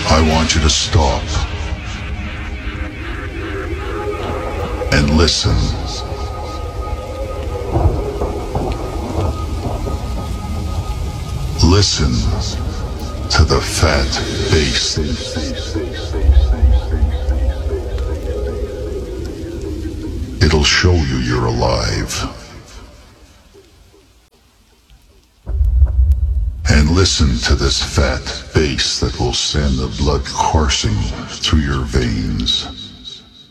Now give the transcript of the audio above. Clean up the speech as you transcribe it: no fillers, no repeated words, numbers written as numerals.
I want you to stop and listen. Listen to the fat bass. It'll show you you're alive. And listen to this fat bass that will send the blood coursing through your veins.